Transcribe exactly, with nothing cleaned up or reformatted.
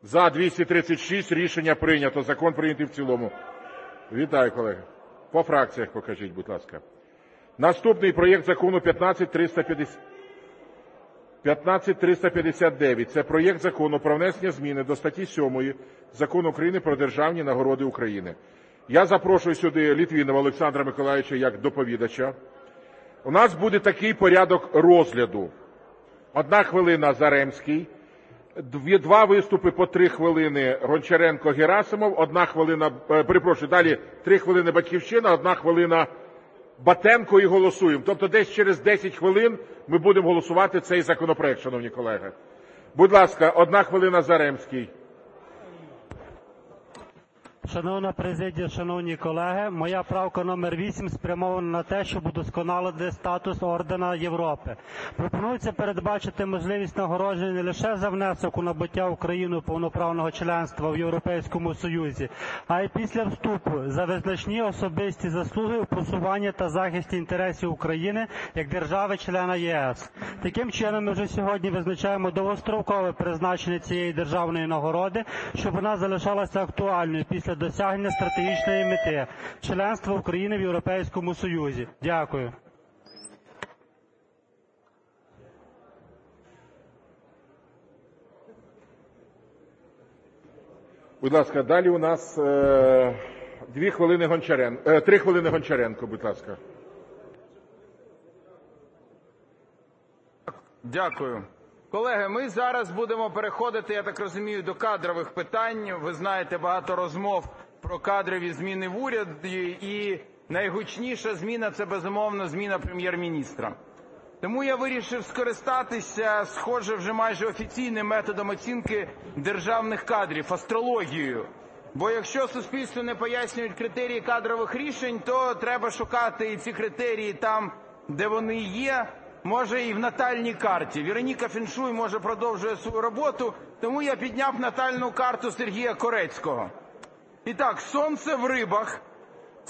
За – двісті тридцять шість. Рішення прийнято. Закон прийнятий в цілому. Вітаю, колеги. По фракціях покажіть, будь ласка. Наступний проєкт закону п'ятнадцять триста п'ятдесят дев'ять. Це проєкт Закону про внесення зміни до статті сьомої Закону України "Про державні нагороди України". Я запрошую сюди Літвінова Олександра Миколайовича як доповідача. У нас буде такий порядок розгляду. Одна хвилина Заремський, два виступи по три хвилини Гончаренко, Герасимов, одна хвилина, перепрошую, далі три хвилини Батьківщина, одна хвилина Батенко і голосуємо. Тобто десь через десять хвилин ми будемо голосувати цей законопроект, шановні колеги. Будь ласка, одна хвилина Заремський. Шановна президія, шановні колеги, моя правка номер вісім спрямована на те, щоб удосконалити статус ордена Європи. Пропонується передбачити можливість нагородження не лише за внесок у набуття Україною повноправного членства в Європейському Союзі, а й після вступу за визначні особисті заслуги у просуванні та захисті інтересів України як держави-члена ЄС. Таким чином, ми вже сьогодні визначаємо довгострокове призначення цієї державної нагороди, щоб вона залишалася актуальною після досягнення стратегічної мети – членства України в Європейському Союзі. Дякую. Будь ласка, далі у нас е, дві хвилини Гончаренко, е, три хвилини Гончаренко, будь ласка. Дякую. Колеги, ми зараз будемо переходити, я так розумію, до кадрових питань. Ви знаєте, багато розмов про кадрові зміни в уряді, і найгучніша зміна – це, безумовно, зміна Прем'єр-міністра. Тому я вирішив скористатися, схоже, вже майже офіційним методом оцінки державних кадрів – астрологією. Бо якщо суспільству не пояснюють критерії кадрових рішень, то треба шукати ці критерії там, де вони є, може і в натальній карті. Вероніка Фіншуй, може, продовжує свою роботу, тому я підняв натальну карту Сергія Корецького. І так, сонце в рибах